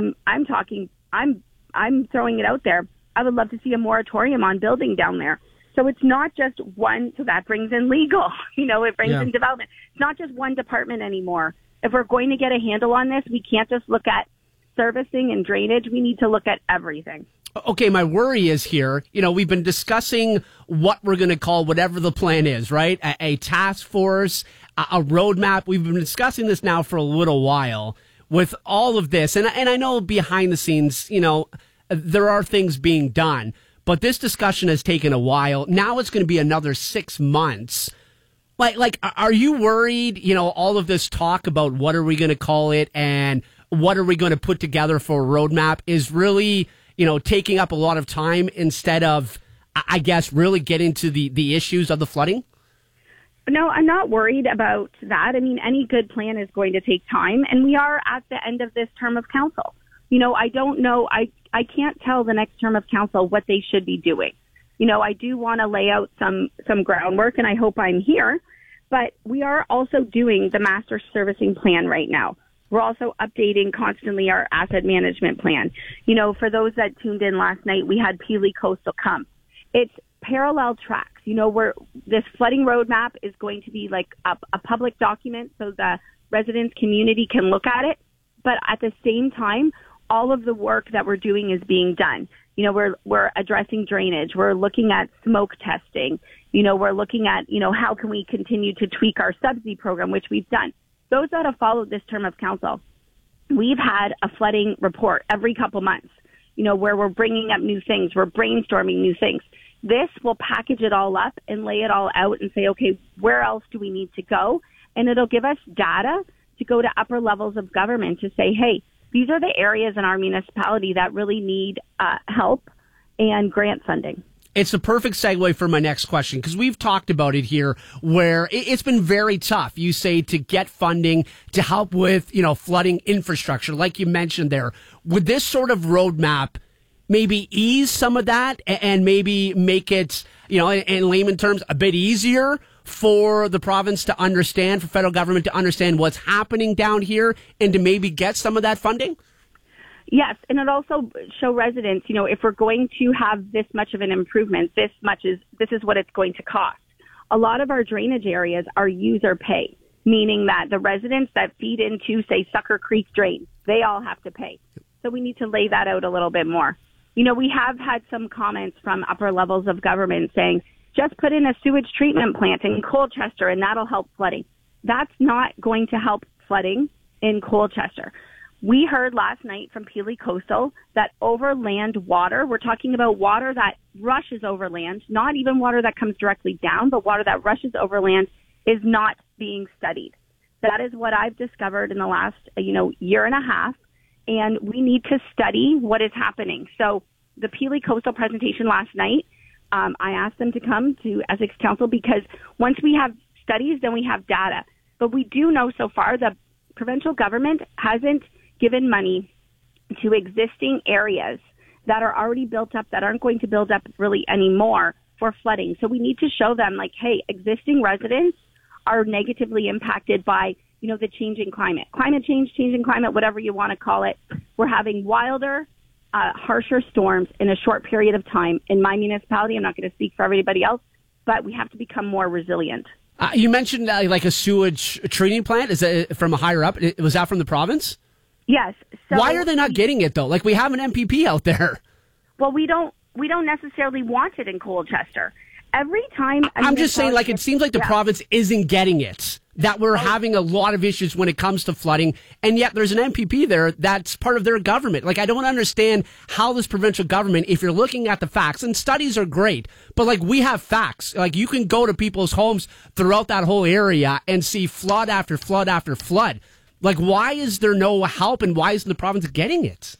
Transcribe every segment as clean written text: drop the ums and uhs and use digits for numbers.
I'm throwing it out there. I would love to see a moratorium on building down there. So it's not just one, so that brings in legal, it brings in development. It's not just one department anymore. If we're going to get a handle on this, we can't just look at servicing and drainage. We need to look at everything. Okay, my worry is here, we've been discussing what we're going to call whatever the plan is, right? A task force, a roadmap. We've been discussing this now for a little while with all of this. And I know behind the scenes, there are things being done. But this discussion has taken a while. Now it's going to be another 6 months. Like, are you worried, all of this talk about what are we going to call it and what are we going to put together for a roadmap is really, taking up a lot of time instead of, I guess, really getting to the issues of the flooding? No, I'm not worried about that. I mean, any good plan is going to take time, and we are at the end of this term of council. I don't know. I can't tell the next term of council what they should be doing. I do want to lay out some groundwork, and I hope I'm here. But we are also doing the master servicing plan right now. We're also updating constantly our asset management plan. For those that tuned in last night, we had Peely Coastal come. It's parallel tracks. Where this flooding roadmap is going to be like a public document so the residents community can look at it. But at the same time, all of the work that we're doing is being done. We're addressing drainage. We're looking at smoke testing. We're looking at, how can we continue to tweak our subsidy program, which we've done. Those that have followed this term of council, we've had a flooding report every couple months, where we're bringing up new things. We're brainstorming new things. This will package it all up and lay it all out and say, okay, where else do we need to go? And it'll give us data to go to upper levels of government to say, hey, these are the areas in our municipality that really need help and grant funding. It's a perfect segue for my next question, because we've talked about it here where it's been very tough, you say, to get funding to help with, flooding infrastructure, like you mentioned there. Would this sort of roadmap maybe ease some of that and maybe make it, in layman terms, a bit easier for the province to understand, for federal government to understand what's happening down here and to maybe get some of that funding? Yes, and it also show residents, if we're going to have this much of an improvement, this is what it's going to cost. A lot of our drainage areas are user pay, meaning that the residents that feed into, say, Sucker Creek Drain, they all have to pay. So we need to lay that out a little bit more. We have had some comments from upper levels of government saying, just put in a sewage treatment plant in Colchester and that'll help flooding. That's not going to help flooding in Colchester. We heard last night from Peely Coastal that overland water, we're talking about water that rushes overland, not even water that comes directly down, but water that rushes overland, is not being studied. That is what I've discovered in the last, year and a half, and we need to study what is happening. So the Peely Coastal presentation last night, I asked them to come to Essex Council because once we have studies, then we have data. But we do know so far the provincial government hasn't given money to existing areas that are already built up, that aren't going to build up really anymore for flooding. So we need to show them, like, hey, existing residents are negatively impacted by, the changing climate. Climate change, changing climate, whatever you want to call it. We're having wilder, harsher storms in a short period of time. In my municipality, I'm not going to speak for everybody else, but we have to become more resilient. You mentioned like a sewage treating plant. Is it from a higher up? Was that from the province? Yes. So why are they not getting it though? Like, we have an MPP out there. Well, we don't necessarily want it in Colchester. Every time I'm just saying, like, it seems like the province isn't getting it. That we're having a lot of issues when it comes to flooding, and yet there's an MPP there that's part of their government. Like, I don't understand how this provincial government, if you're looking at the facts, and studies are great, but like, we have facts. Like, you can go to people's homes throughout that whole area and see flood after flood after flood. Like, why is there no help, and why isn't the province getting it?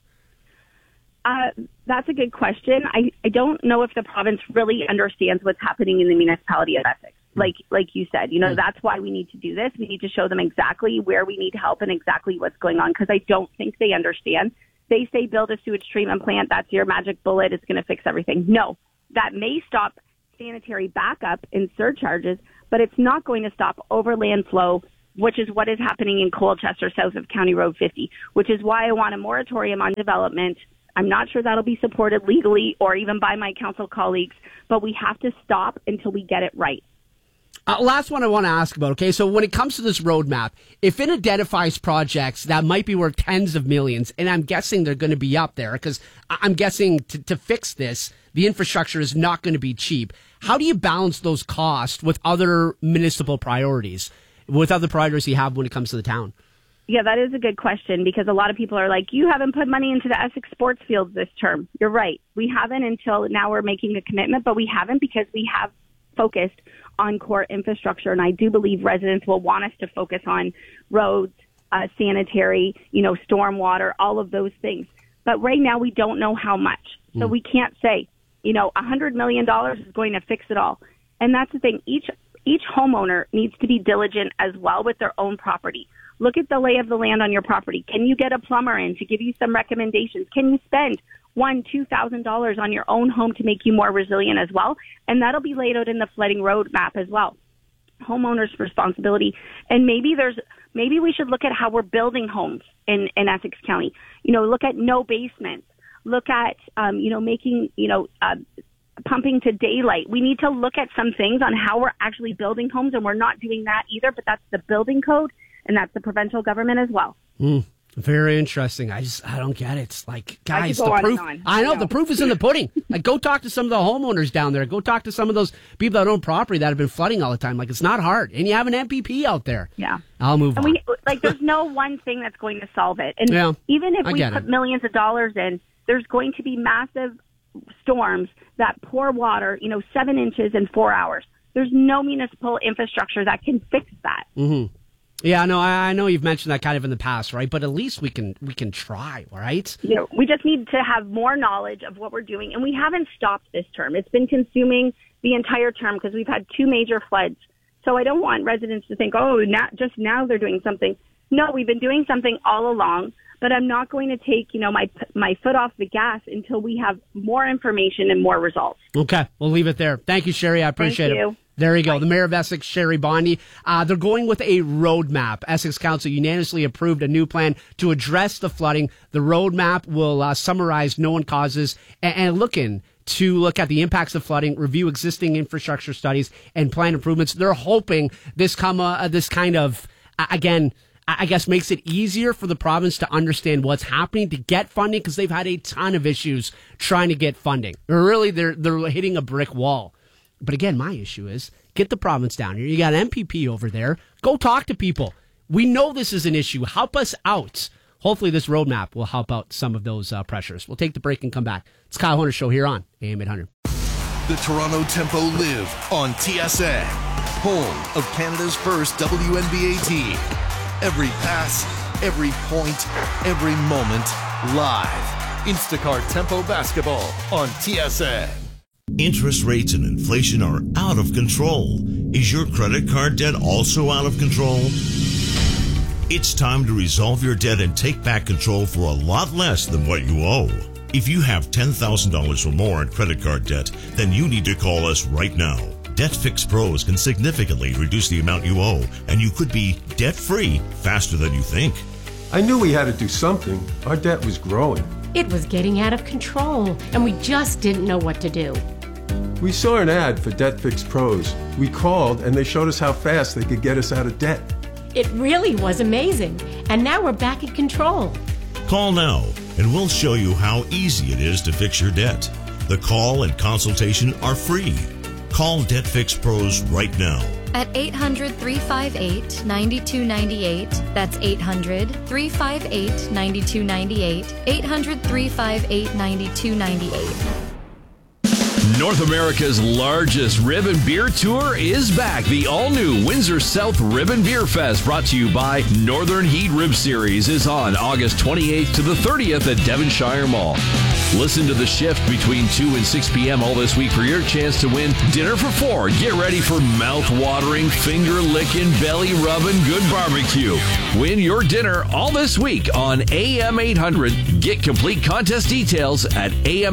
That's a good question. I don't know if the province really understands what's happening in the municipality of Essex. Like you said, that's why we need to do this. We need to show them exactly where we need help and exactly what's going on, because I don't think they understand. They say build a sewage treatment plant. That's your magic bullet. It's going to fix everything. No, that may stop sanitary backup and surcharges, but it's not going to stop overland flow, which is what is happening in Colchester, south of County Road 50, which is why I want a moratorium on development. I'm not sure that'll be supported legally or even by my council colleagues, but we have to stop until we get it right. Last one I want to ask about, okay? So when it comes to this roadmap, if it identifies projects that might be worth tens of millions, and I'm guessing they're going to be up there, because I'm guessing to fix this, the infrastructure is not going to be cheap. How do you balance those costs with other municipal priorities, with other priorities you have when it comes to the town? Yeah, that is a good question, because a lot of people are like, you haven't put money into the Essex sports fields this term. You're right. We haven't until now we're making a commitment, but we haven't because we have focused on core infrastructure. And I do believe residents will want us to focus on roads, sanitary, stormwater, all of those things. But right now we don't know how much. So we can't say, $100 million is going to fix it all. And that's the thing. Each homeowner needs to be diligent as well with their own property. Look at the lay of the land on your property. Can you get a plumber in to give you some recommendations? Can you spend $1,000-$2,000 on your own home to make you more resilient as well? And that'll be laid out in the flooding roadmap as well. Homeowners' responsibility. And maybe we should look at how we're building homes in Essex County. Look at no basements. Look at, making, pumping to daylight. We need to look at some things on how we're actually building homes, and we're not doing that either, but that's the building code, and that's the provincial government as well. Very interesting. I don't get it. It's like, guys, the proof. I know the proof is in the pudding. Like, go talk to some of the homeowners down there. Go talk to some of those people that own property that have been flooding all the time. Like, it's not hard. And you have an MPP out there. Yeah. I'll move on. There's no one thing that's going to solve it. And even if we put millions of dollars in, there's going to be massive storms that pour water, 7 inches in 4 hours. There's no municipal infrastructure that can fix that. Mm-hmm. Yeah, no, I know you've mentioned that kind of in the past, right? But at least we can try, right? We just need to have more knowledge of what we're doing, and we haven't stopped this term. It's been consuming the entire term because we've had 2 major floods. So I don't want residents to think, now they're doing something. No, we've been doing something all along, but I'm not going to take, my foot off the gas until we have more information and more results. Okay, we'll leave it there. Thank you, Sherry. I appreciate it. There you go. Bye. The Mayor of Essex, Sherry Bondy. They're going with a roadmap. Essex Council unanimously approved a new plan to address the flooding. The roadmap will summarize known causes and look at the impacts of flooding, review existing infrastructure studies, and plan improvements. They're hoping this kind of, again, I guess makes it easier for the province to understand what's happening, to get funding, because they've had a ton of issues trying to get funding. Really, they're hitting a brick wall. But again, my issue is get the province down here. You got an MPP over there. Go talk to people. We know this is an issue. Help us out. Hopefully this roadmap will help out some of those pressures. We'll take the break and come back. It's Kyle Hunter Show here on AM 800. The Toronto Tempo live on TSN, home of Canada's first WNBA team. Every pass, every point, every moment, live. Instacart Tempo Basketball on TSN. Interest rates and inflation are out of control. Is your credit card debt also out of control? It's time to resolve your debt and take back control for a lot less than what you owe. If you have $10,000 or more in credit card debt, then you need to call us right now. Debt Fix Pros can significantly reduce the amount you owe, and you could be debt-free faster than you think. I knew we had to do something. Our debt was growing. It was getting out of control, and we just didn't know what to do. We saw an ad for Debt Fix Pros. We called, and they showed us how fast they could get us out of debt. It really was amazing, and now we're back in control. Call now, and we'll show you how easy it is to fix your debt. The call and consultation are free. Call Debt Fix Pros right now. At 800-358-9298. That's 800-358-9298. 800-358-9298. North America's largest ribbon beer tour is back. The all-new Windsor South Ribbon Beer Fest, brought to you by Northern Heat Rib Series, is on August 28th to the 30th at Devonshire Mall. Listen to The Shift between 2 and 6 p.m. all this week for your chance to win dinner for 4. Get ready for mouth-watering, finger-licking, belly-rubbing good barbecue. Win your dinner all this week on AM 800. Get complete contest details at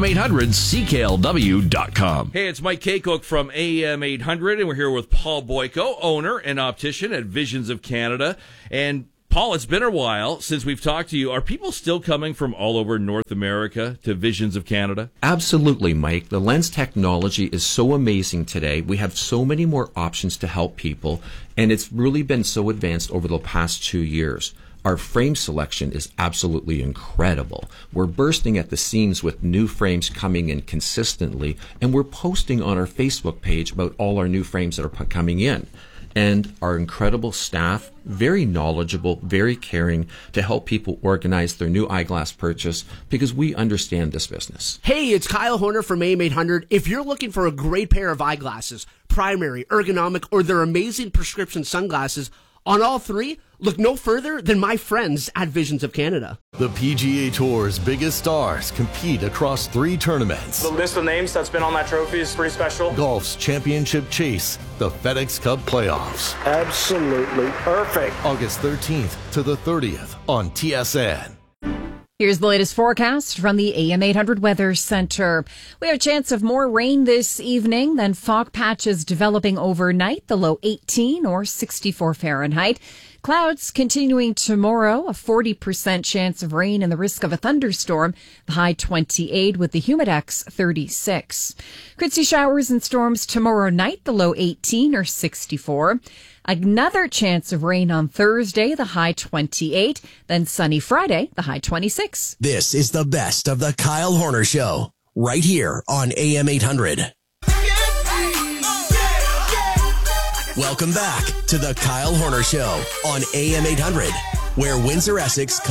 am800cklw.com. Hey, it's Mike Kaycook from AM 800, and we're here with Paul Boyko, owner and optician at Visions of Canada. And Paul, it's been a while since we've talked to you. Are people still coming from all over North America to Visions of Canada? Absolutely, Mike. The lens technology is so amazing today. We have so many more options to help people, and it's really been so advanced over the past 2 years. Our frame selection is absolutely incredible. We're bursting at the seams with new frames coming in consistently, and we're posting on our Facebook page about all our new frames that are coming in. And our incredible staff, very knowledgeable, very caring to help people organize their new eyeglass purchase because we understand this business. Hey, it's Kyle Horner from AM 800. If you're looking for a great pair of eyeglasses, primary, ergonomic, or their amazing prescription sunglasses, on all three, look no further than my friends at Visions of Canada. The PGA Tour's biggest stars compete across 3 tournaments. The list of names that's been on that trophy is pretty special. Golf's championship chase, the FedEx Cup playoffs. Absolutely perfect. August 13th to the 30th on TSN. Here's the latest forecast from the AM 800 Weather Center. We have a chance of more rain this evening, then fog patches developing overnight, the low 18 or 64 Fahrenheit. Clouds continuing tomorrow, a 40% chance of rain and the risk of a thunderstorm, the high 28 with the humidex 36. Could see showers and storms tomorrow night, the low 18 or 64. Another chance of rain on Thursday, the high 28. Then sunny Friday, the high 26. This is the best of the Kyle Horner Show, right here on AM 800. Welcome back to the Kyle Horner Show on AM 800, where Windsor Essex